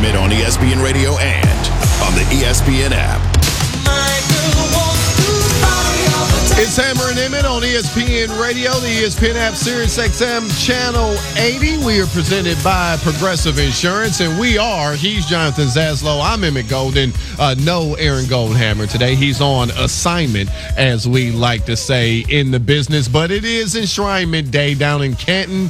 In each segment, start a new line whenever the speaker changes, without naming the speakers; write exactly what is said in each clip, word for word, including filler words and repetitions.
Nimitz on E S P N Radio and on the E S P N app.
It's Hammer and Nimitz on E S P N Radio, the E S P N app, Sirius X M Channel eighty. We are presented by Progressive Insurance, and we are. He's Jonathan Zaslow. I'm Emmett Golden. Uh, no Aaron Goldhammer today. He's on assignment, as we like to say in the business, but it is Enshrinement Day down in Canton,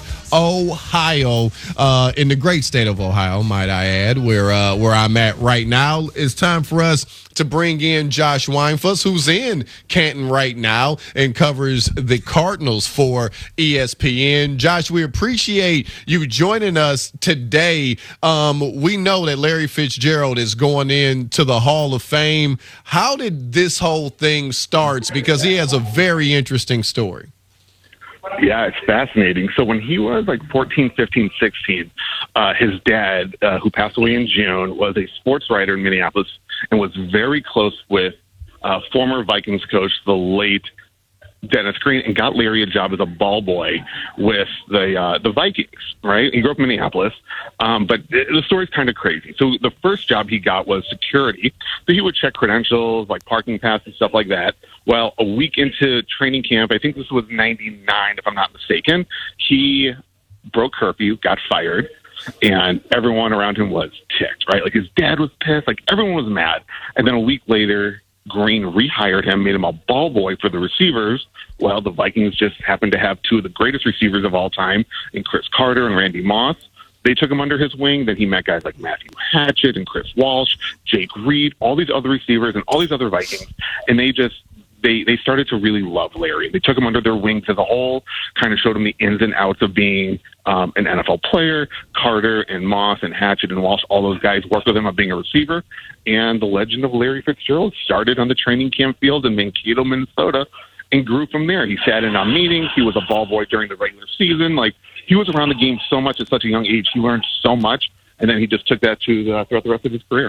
Ohio, uh, in the great state of Ohio, might I add, where uh, where I'm at right now. It's time for us to bring in Josh Weinfuss, who's in Canton right now and covers the Cardinals for E S P N. Josh, we appreciate you joining us today. Um, we know that Larry Fitzgerald is going into the Hall of Fame. How did this whole thing start? Because he has a very interesting story.
Yeah, it's fascinating. So when he was like fourteen, fifteen, sixteen, uh, his dad, uh, who passed away in June, was a sports writer in Minneapolis and was very close with uh, former Vikings coach, the late Dennis Green, and got Larry a job as a ball boy with the uh, the Vikings, right? He grew up in Minneapolis, um, but it, the story's kind of crazy. So the first job he got was security. So he would check credentials, like parking passes, stuff like that. Well, a week into training camp, I think this was ninety-nine, if I'm not mistaken, he broke curfew, got fired, and everyone around him was ticked, right? Like his dad was pissed, like everyone was mad. And then a week later, Green rehired him, made him a ball boy for the receivers. Well, the Vikings just happened to have two of the greatest receivers of all time in Chris Carter and Randy Moss. They took him under his wing. Then he met guys like Matthew Hatchett and Chris Walsh, Jake Reed, all these other receivers and all these other Vikings. And they just, they, they started to really love Larry. They took him under their wings as a whole, kind of showed him the ins and outs of being um, an N F L player. Carter and Moss and Hatchett and Walsh, all those guys worked with him on being a receiver. And the legend of Larry Fitzgerald started on the training camp field in Mankato, Minnesota, and grew from there. He sat in on meetings. He was a ball boy during the regular season. Like, he was around the game so much at such a young age. He learned so much, and then he just took that to the, throughout the rest of his career.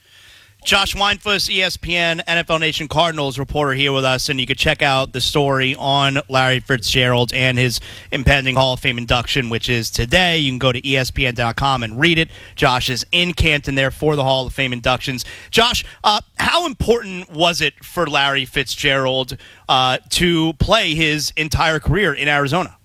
Josh Weinfuss, E S P N, N F L Nation Cardinals reporter here with us, and you can check out the story on Larry Fitzgerald and his impending Hall of Fame induction, which is today. You can go to E S P N dot com and read it. Josh is in Canton there for the Hall of Fame inductions. Josh, uh, how important was it for Larry Fitzgerald uh, to play his entire career in Arizona?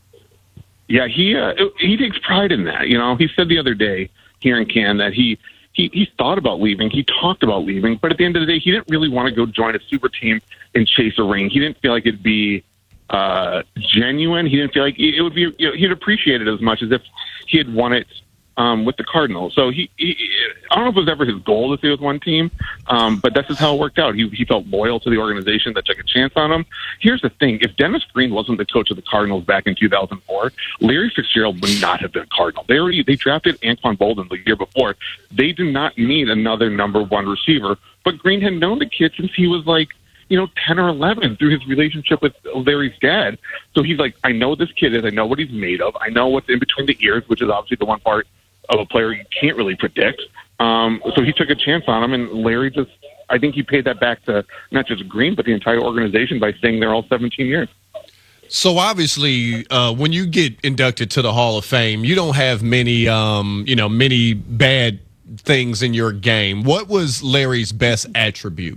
Yeah, he uh, he takes pride in that. You know, he said the other day here in Canton that he He, he thought about leaving. He talked about leaving. But at the end of the day, he didn't really want to go join a super team and chase a ring. He didn't feel like it'd be uh, genuine. He didn't feel like it would be, you know, he'd appreciate it as much as if he had won it um, with the Cardinals. So he, he, I don't know if it was ever his goal to stay with one team, um, but that's just how it worked out. He, he felt loyal to the organization that took a chance on him. Here's the thing. If Dennis Green wasn't the coach of the Cardinals back in two thousand four, Larry Fitzgerald would not have been a Cardinal. They already, they drafted Anquan Boldin the year before. They did not need another number one receiver, but Green had known the kid since he was like, you know, ten or eleven through his relationship with Larry's dad. So he's like, I know what this kid is. I know what he's made of. I know what's in between the ears, which is obviously the one part of a player you can't really predict. Um, so he took a chance on him, and Larry just, I think he paid that back to not just Green, but the entire organization by staying there all seventeen years.
So obviously, uh, when you get inducted to the Hall of Fame, you don't have many, um, you know, many bad things in your game. What was Larry's best attribute?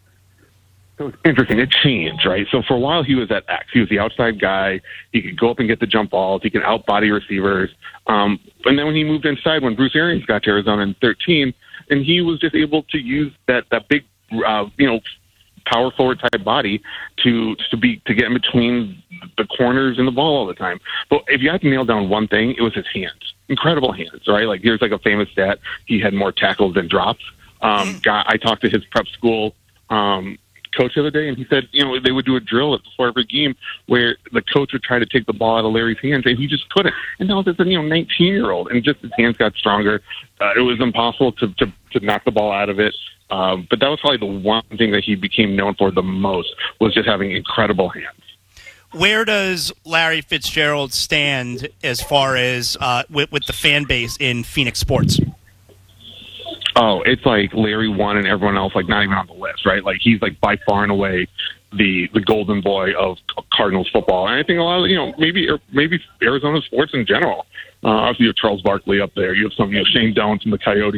So it's interesting. It changed, right? So for a while, he was at X. He was the outside guy. He could go up and get the jump balls. He could outbody receivers. Um, and then when he moved inside, when Bruce Arians got to Arizona in thirteen, and he was just able to use that that big, uh, you know, power forward type body to to be to get in between the corners and the ball all the time. But if you had to nail down one thing, it was his hands. Incredible hands, right? Like, here's like a famous stat: he had more tackles than drops. Um, guy, I talked to his prep school Um, coach the other day, and he said, you know, they would do a drill before every game where the coach would try to take the ball out of Larry's hands, and he just couldn't. And now this is a, you know, nineteen-year-old, and just his hands got stronger. Uh, it was impossible to, to, to knock the ball out of it. Um, but that was probably the one thing that he became known for the most, was just having incredible hands.
Where does Larry Fitzgerald stand as far as uh, with, with the fan base in Phoenix sports?
Oh, it's like Larry won and everyone else like not even on the list, right? Like, he's like by far and away the the golden boy of Cardinals football. And I think a lot of, you know, maybe maybe Arizona sports in general. Uh, obviously, you have Charles Barkley up there. You have some, you know, Shane Doan from the Coyotes.